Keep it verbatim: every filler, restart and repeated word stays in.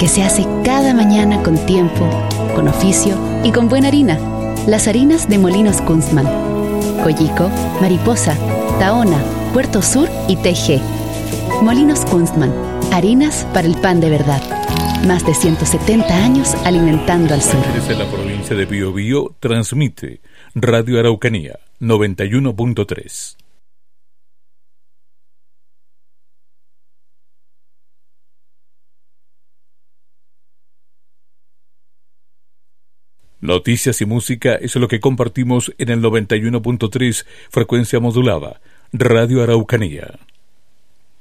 que se hace cada mañana con tiempo, con oficio y con buena harina. Las harinas de Molinos Kunstmann. Coyico, Mariposa, Tahona, Puerto Sur y T G. Molinos Kunstmann. Harinas para el pan de verdad. Más de ciento setenta años alimentando al sur. Desde la provincia de Biobío transmite Radio Araucanía noventa y uno punto tres. Noticias y música es lo que compartimos en el noventa y uno punto tres, frecuencia modulada, Radio Araucanía.